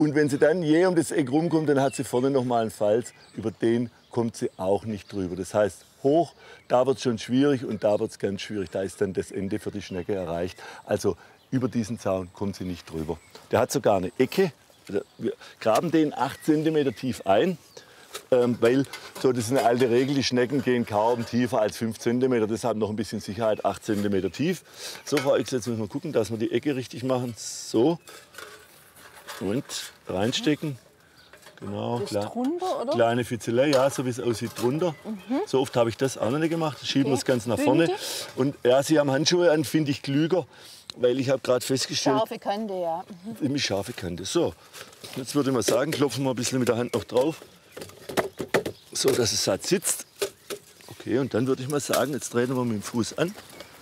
Und wenn sie dann je um das Eck rumkommt, dann hat sie vorne noch mal einen Falz. Über den kommt sie auch nicht drüber. Das heißt, hoch, da wird es schon schwierig und da wird es ganz schwierig. Da ist dann das Ende für die Schnecke erreicht. Also über diesen Zaun kommt sie nicht drüber. Der hat sogar eine Ecke. Wir graben den 8 cm tief ein. Weil, so, das ist eine alte Regel, die Schnecken gehen kaum tiefer als 5 cm. Deshalb noch ein bisschen Sicherheit, 8 cm tief. So, Frau X, jetzt müssen wir gucken, dass wir die Ecke richtig machen. So. Und reinstecken. Genau, klar. Drunter, oder? Kleine Fitzelei, ja, so wie es aussieht, drunter. So oft habe ich das auch noch nicht gemacht. Schieben wir es ganz nach vorne. Und ja, Sie haben Handschuhe an, finde ich klüger. Weil ich habe gerade festgestellt... Scharfe Kante, ja. Nämlich scharfe Kante. So, jetzt würde ich mal sagen, klopfen wir ein bisschen mit der Hand noch drauf. So, dass es satt sitzt. Okay, und dann würde ich mal sagen, jetzt treten wir mit dem Fuß an.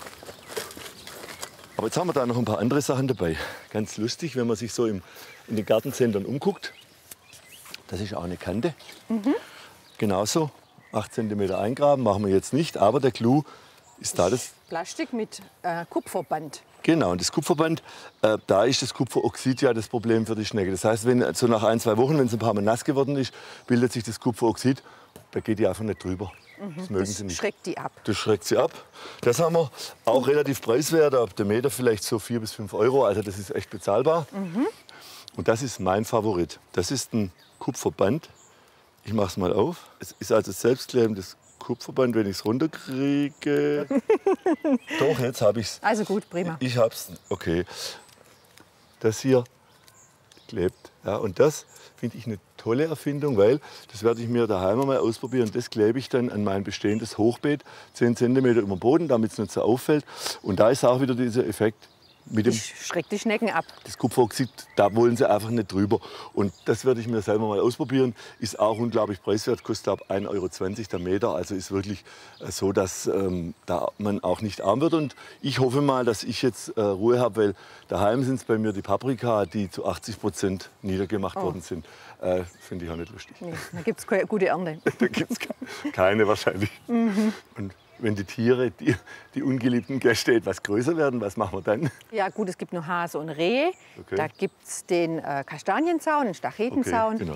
Aber jetzt haben wir da noch ein paar andere Sachen dabei. Ganz lustig, wenn man sich so in den Gartencentern umguckt. Das ist auch eine Kante. Genauso, 8 cm eingraben, machen wir jetzt nicht. Aber der Clou ist da das... Plastik mit Kupferband. Genau, und das Kupferband, da ist das Kupferoxid ja das Problem für die Schnecke. Das heißt, wenn so nach 1, 2 Wochen, wenn es ein paar Mal nass geworden ist, bildet sich das Kupferoxid, da geht die einfach nicht drüber. Das mögen sie nicht. Schreckt die ab. Das schreckt sie ab. Das haben wir auch relativ preiswert, ab der Meter vielleicht so 4 bis 5 Euro. Also das ist echt bezahlbar. Und das ist mein Favorit. Das ist ein Kupferband. Ich mache es mal auf. Es ist also selbstklebendes Kupferband, wenn ich es runterkriege. Doch, jetzt habe ich es. Also gut, prima. Ich habe es. Okay. Das hier klebt. Ja, und das finde ich eine tolle Erfindung, weil das werde ich mir daheim mal ausprobieren. Das klebe ich dann an mein bestehendes Hochbeet, 10 cm über dem Boden, damit es nicht so auffällt. Und da ist auch wieder dieser Effekt. Mit dem schreckt die Schnecken ab. Das Kupferoxid, da wollen sie einfach nicht drüber. Und das werde ich mir selber mal ausprobieren. Ist auch unglaublich preiswert, kostet ab 1,20 € der Meter. Also ist wirklich so, dass da man auch nicht arm wird. Und ich hoffe mal, dass ich jetzt Ruhe habe, weil daheim sind es bei mir die Paprika, die zu 80% niedergemacht worden sind. Finde ich auch nicht lustig. Nee, da gibt es keine gute Ernte. Da gibt es keine wahrscheinlich. Und wenn die Tiere, die ungeliebten Gäste etwas größer werden, was machen wir dann? Ja gut, es gibt noch Hase und Rehe. Okay. Da gibt es den Kastanienzaun, den Stachetenzaun. Okay, genau.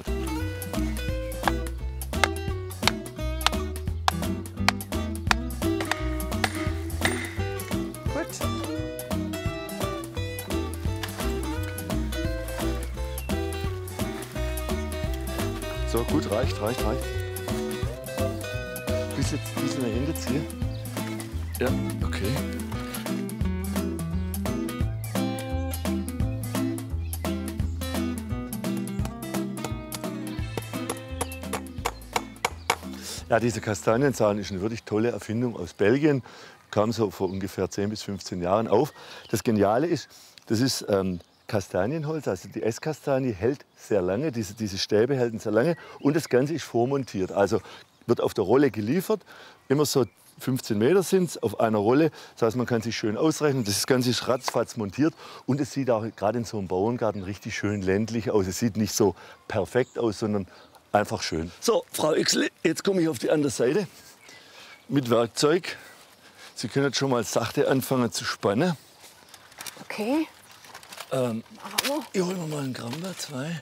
Gut. So, gut, reicht. Bis jetzt ein bisschen nach hinten ziehen. Ja, okay. Ja, diese Kastanienzaun ist eine wirklich tolle Erfindung aus Belgien. Kam so vor ungefähr 10 bis 15 Jahren auf. Das Geniale ist, das ist Kastanienholz, also die Esskastanie hält sehr lange, diese Stäbe halten sehr lange und das Ganze ist vormontiert. Also wird auf der Rolle geliefert, immer so 15 Meter sind es auf einer Rolle. Das heißt, man kann sich schön ausrechnen. Das Ganze ist ratzfatz montiert und es sieht auch gerade in so einem Bauerngarten richtig schön ländlich aus. Es sieht nicht so perfekt aus, sondern einfach schön. So, Frau Yxle, jetzt komme ich auf die andere Seite mit Werkzeug. Sie können jetzt schon mal sachte anfangen zu spannen. Okay. Ich hole mir mal einen Gramm oder 2.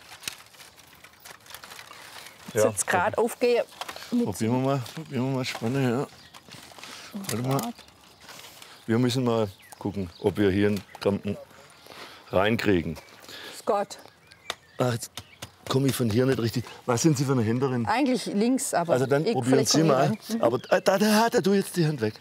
Ja, jetzt gerade aufgehen. Probieren wir mal spannen. Ja. Warte mal. Wir müssen mal gucken, ob wir hier einen Krampen reinkriegen. Scott. Ach, jetzt komme ich von hier nicht richtig. Was sind Sie für eine Händerin? Eigentlich links, aber also dann probieren Sie mal. Aber da tu jetzt die Hand weg.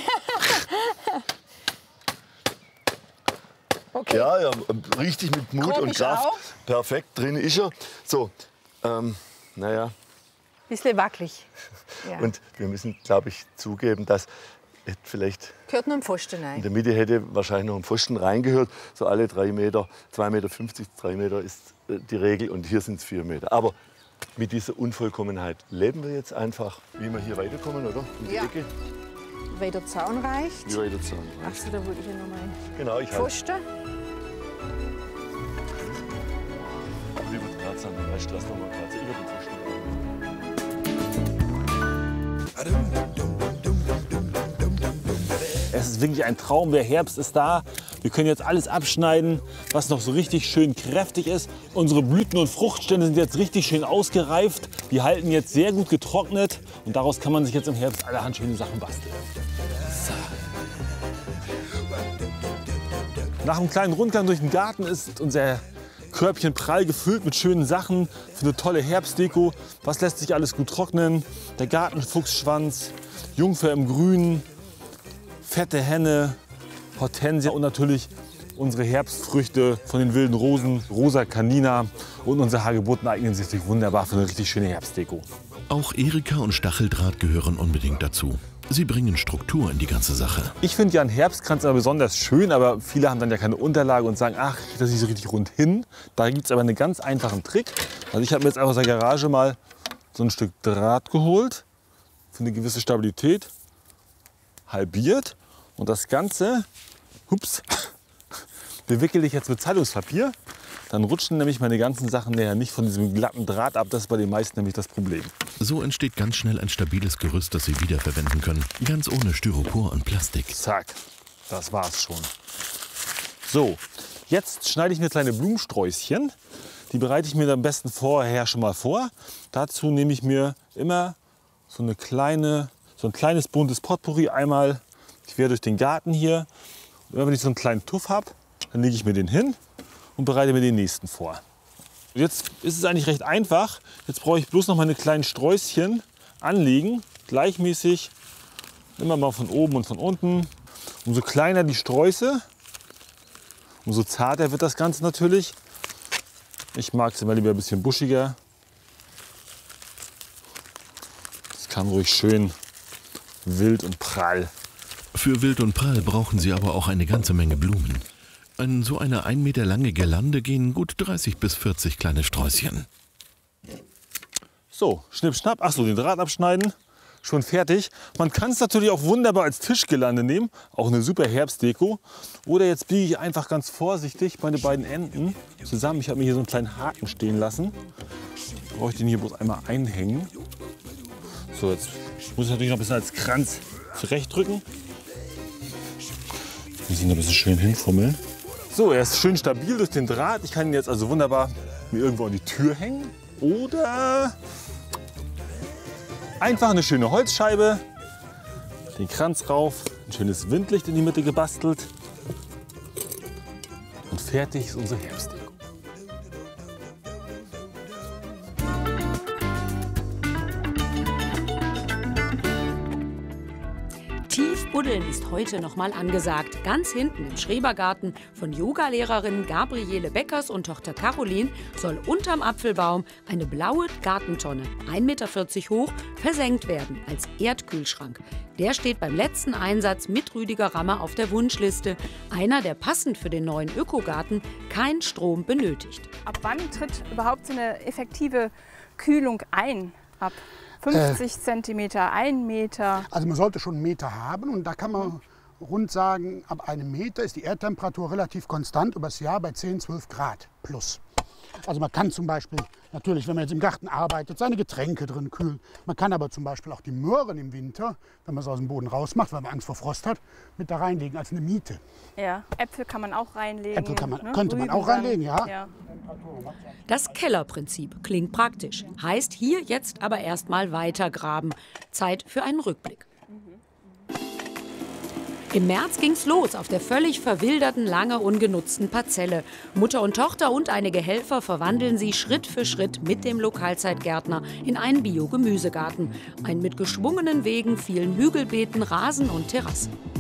Okay. Ja, richtig mit Mut und Kraft. Auch. Perfekt, drin ist er. So, naja. Bisschen wackelig. Ja. Und wir müssen, glaube ich, zugeben, dass vielleicht gehört nur ein Pfosten rein. In der Mitte hätte wahrscheinlich noch ein Pfosten reingehört. So alle 3 Meter, 2,50 Meter, 3 Meter ist die Regel und hier sind es 4 Meter. Aber mit dieser Unvollkommenheit leben wir jetzt einfach, wie wir hier weiterkommen, oder? In die Ecke. Wie der Zaun reicht. Wie weit der Zaun reicht. Achso, da wollte ich ja noch mal genau, ich Pfosten. Aber die wird gerade sein, den Rest lassen wir mal gerade so über den Pfosten. Es ist wirklich ein Traum. Der Herbst ist da Wir können jetzt alles abschneiden, was noch so richtig schön kräftig ist. Unsere Blüten- und Fruchtstände sind jetzt richtig schön ausgereift. Die halten jetzt sehr gut getrocknet und daraus kann man sich jetzt im Herbst allerhand schöne Sachen basteln. So. Nach einem kleinen Rundgang durch den Garten ist unser Körbchen prall gefüllt mit schönen Sachen für eine tolle Herbstdeko. Was lässt sich alles gut trocknen? Der Gartenfuchsschwanz, Jungfer im Grün, fette Henne, Hortensia und natürlich unsere Herbstfrüchte von den wilden Rosen, Rosa Canina und unsere Hagebutten eignen sich wunderbar für eine richtig schöne Herbstdeko. Auch Erika und Stacheldraht gehören unbedingt dazu. Sie bringen Struktur in die ganze Sache. Ich finde ja einen Herbstkranz aber besonders schön, aber viele haben dann ja keine Unterlage und sagen, ach, das ist nicht so richtig rund hin. Da gibt es aber einen ganz einfachen Trick. Also ich habe mir jetzt aus der Garage mal so ein Stück Draht geholt, für eine gewisse Stabilität, halbiert und das Ganze, hups, bewickele ich jetzt mit Zeitungspapier. Dann rutschen nämlich meine ganzen Sachen näher nicht von diesem glatten Draht ab. Das ist bei den meisten nämlich das Problem. So entsteht ganz schnell ein stabiles Gerüst, das Sie wiederverwenden können. Ganz ohne Styropor und Plastik. Zack, das war's schon. So, jetzt schneide ich mir kleine Blumensträußchen. Die bereite ich mir am besten vorher schon mal vor. Dazu nehme ich mir immer so ein kleines buntes Potpourri einmal quer durch den Garten hier. Und wenn ich so einen kleinen Tuff habe, dann lege ich mir den hin und bereite mir den nächsten vor. Jetzt ist es eigentlich recht einfach. Jetzt brauche ich bloß noch meine kleinen Sträußchen anlegen, gleichmäßig, immer mal von oben und von unten. Umso kleiner die Sträuße, umso zarter wird das Ganze natürlich. Ich mag es immer lieber ein bisschen buschiger. Das kann ruhig schön wild und prall. Für wild und prall brauchen Sie aber auch eine ganze Menge Blumen. In so eine 1 Meter lange Girlande gehen gut 30 bis 40 kleine Sträußchen. So, schnipp, schnapp. Achso, den Draht abschneiden. Schon fertig. Man kann es natürlich auch wunderbar als Tischgirlande nehmen. Auch eine super Herbstdeko. Oder jetzt biege ich einfach ganz vorsichtig meine beiden Enden zusammen. Ich habe mir hier so einen kleinen Haken stehen lassen. Brauche ich den hier bloß einmal einhängen. So, jetzt muss ich natürlich noch ein bisschen als Kranz zurechtdrücken. Muss ich noch ein bisschen schön hinfummeln. So, er ist schön stabil durch den Draht. Ich kann ihn jetzt also wunderbar mir irgendwo an die Tür hängen. Oder einfach eine schöne Holzscheibe, den Kranz rauf, ein schönes Windlicht in die Mitte gebastelt. Und fertig ist unsere Herbstdeko. Buddeln ist heute noch mal angesagt. Ganz hinten im Schrebergarten von Yogalehrerin Gabriele Beckers und Tochter Caroline soll unterm Apfelbaum eine blaue Gartentonne, 1,40 Meter hoch, versenkt werden als Erdkühlschrank. Der steht beim letzten Einsatz mit Rüdiger Rammer auf der Wunschliste. Einer, der passend für den neuen Ökogarten keinen Strom benötigt. Ab wann tritt überhaupt so eine effektive Kühlung ein? Ab 50 Zentimeter, 1 Meter? Also man sollte schon einen Meter haben und da kann man rund sagen, ab einem Meter ist die Erdtemperatur relativ konstant übers Jahr bei 10, 12 Grad plus. Also man kann zum Beispiel, natürlich, wenn man jetzt im Garten arbeitet, seine Getränke drin kühlen. Man kann aber zum Beispiel auch die Möhren im Winter, wenn man es aus dem Boden rausmacht, weil man Angst vor Frost hat, mit da reinlegen als eine Miete. Ja, Äpfel kann man auch reinlegen. Äpfel kann man, ne? könnte man auch reinlegen, ja. Das Kellerprinzip klingt praktisch. Heißt hier jetzt aber erstmal weitergraben. Zeit für einen Rückblick. Im März ging's los auf der völlig verwilderten, lange ungenutzten Parzelle. Mutter und Tochter und einige Helfer verwandeln sie Schritt für Schritt mit dem Lokalzeitgärtner in einen Bio-Gemüsegarten. Ein mit geschwungenen Wegen, vielen Hügelbeeten, Rasen und Terrassen.